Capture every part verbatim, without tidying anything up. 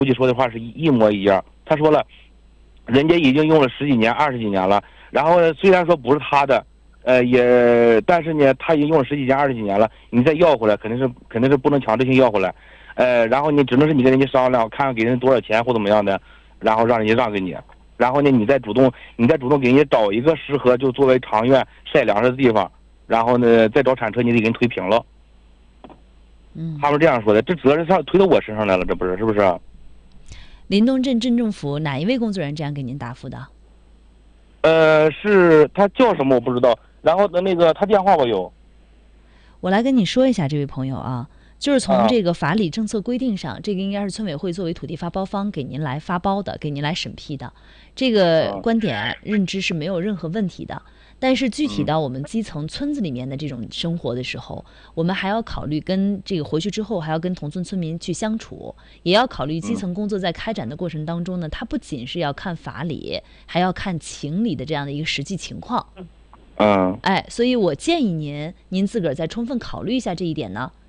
书记说的话是一模一样。他说了，人家已经用了十几年、二十几年了，然后虽然说不是他的，呃，也但是呢，他已经用了十几年、二十几年了，你再要回来，肯定是肯定是不能强制性要回来，呃，然后你只能是你跟人家商量，看看给人多少钱或怎么样的，然后让人家让给你，然后呢，你再主动你再主动给人家找一个适合就作为长院晒粮食的地方，然后呢，再找铲车，你得给人推平了。 嗯， 他们这样说的，这责任上推到我身上来了，这不是是不是？ 临东镇镇政府哪一位工作人员这样给您答复的？ 呃，是他叫什么我不知道，然后的那个他电话我有。 我来跟你说一下，这位朋友啊，就是从啊这个法理政策规定上，这个应该是村委会作为土地发包方给您来发包的，给您来审批的，这个观点认知是没有任何问题的。但是具体到我们基层村子里面的这种生活的时候，我们还要考虑跟这个回去之后还要跟同村村民去相处，也要考虑基层工作在开展的过程当中呢，它不仅是要看法理，还要看情理的这样的一个实际情况。 嗯， 哎，所以我建议您，您自个儿再充分考虑一下这一点呢。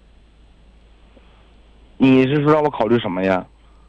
你是说让我考虑什么呀？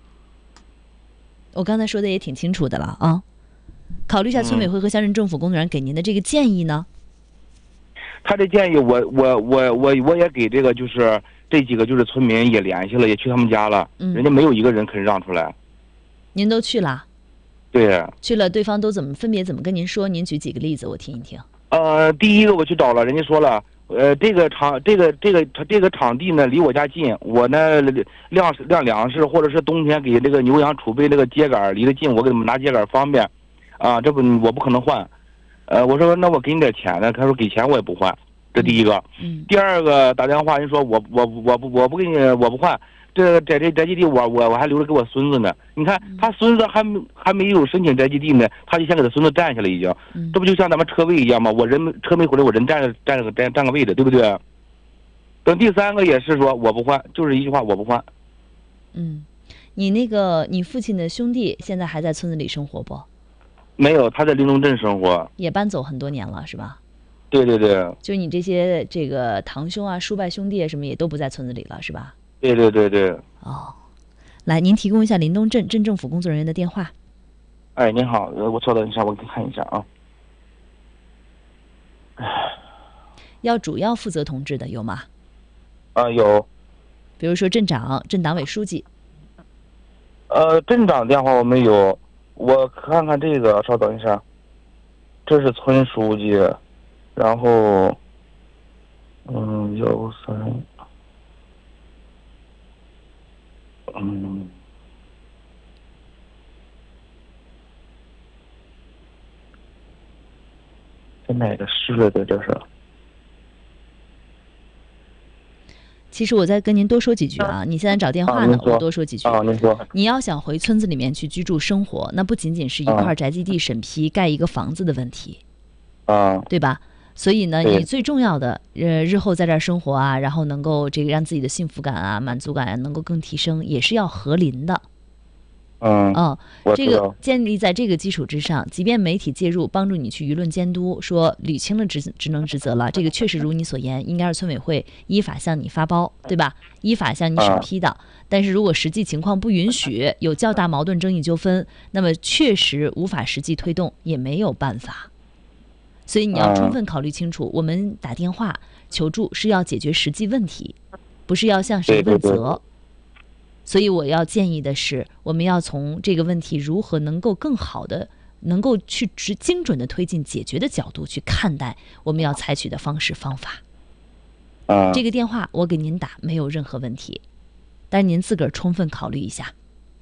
我刚才说的也挺清楚的了啊，考虑一下村委会和乡镇政府工作人员给您的这个建议呢。 他这建议我我我我我也给这个就是这几个就是村民也联系了，也去他们家了， 嗯， 人家没有一个人肯让出来。 您都去了？ 对， 去了，对方都怎么分别怎么跟您说？您举几个例子我听一听。 呃，第一个我去找了，人家说了，呃，这个场这个这个这个场地呢离我家近，我呢晾晾粮食或者是冬天给这个牛羊储备这个秸秆离得近，我给他们拿秸秆方便，啊，这不我不可能换，呃，我说那我给你点钱呢，他说给钱我也不换，这第一个。 嗯， 第二个打电话人说我我我不我不给你我不换，这个在这宅基地我我我还留着给我孙子呢。你看他孙子还没还没有申请宅基地呢，他就先给他孙子占下了已经， 嗯， 这不就像咱们车位一样吗？我人车没回来，我人占占个占占个位置，对不对？等第三个也是说我不换，就是一句话我不换。 嗯，你那个你父亲的兄弟现在还在村子里生活不？ 没有，他在临东镇生活。 也搬走很多年了是吧？ 对对对。 就你这些这个堂兄啊、叔伯兄弟什么也都不在村子里了是吧？ 对对对对。 哦，来，您提供一下临东镇镇政府工作人员的电话。 哎，您好，我稍等一下，我给你看一下啊。 要主要负责同志的有吗？ 啊，有。 比如说镇长、镇党委书记。 呃，镇长电话我没有，我看看这个，稍等一下。这是村书记，然后，嗯，幺三，嗯，这哪个市的这是？ 其实我再跟您多说几句啊，你现在找电话呢， 啊、 我多说几句啊。您说， 你要想回村子里面去居住生活，那不仅仅是一块宅基地审批、啊、盖一个房子的问题， 啊， 对吧？所以呢，你最重要的，呃，日后在这儿生活啊，然后能够这个让自己的幸福感啊、满足感啊能够更提升，也是要合邻的。 嗯， 哦，这个建立在这个基础之上，即便媒体介入帮助你去舆论监督，说捋清了职职能职责了，这个确实如你所言，应该是村委会依法向你发包，对吧？依法向你审批的。啊、但是如果实际情况不允许，有较大矛盾、争议纠纷，那么确实无法实际推动，也没有办法。所以你要充分考虑清楚，啊、我们打电话求助是要解决实际问题，不是要向谁问责。 对对对， 所以我要建议的是，我们要从这个问题如何能够更好的、能够去直精准的推进解决的角度去看待我们要采取的方式方法。 啊， 这个电话我给您打没有任何问题，但是您自个儿充分考虑一下。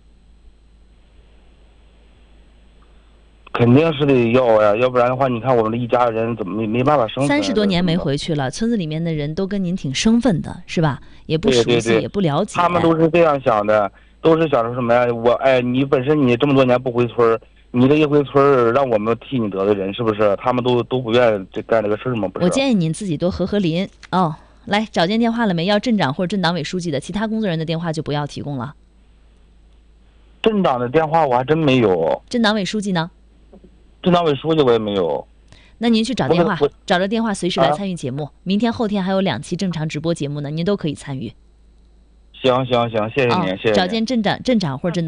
肯定是得要呀，要不然的话，你看我们这一家人怎么没没办法生存？ 三十多年没回去了，村子里面的人都跟您挺生分的，是吧？也不熟悉， 对对对， 也不了解。 他们都是这样想的，都是想着什么呀？我哎，你本身你这么多年不回村，你这一回村，让我们替你得罪人，是不是？他们都都不愿意这干这个事吗？不是。 我建议您自己多合合邻哦。来，找见电话了没？要镇长或者镇党委书记的，其他工作人员的电话就不要提供了。 镇长的电话我还真没有。 镇党委书记呢？ 镇党委书记我也没有。 那您去找电话，找着电话随时来啊、 参与节目。明天后天还有两期正常直播节目呢，您都可以参与。 行行行，谢谢啊您，谢谢您。 找见镇长、镇长或者镇。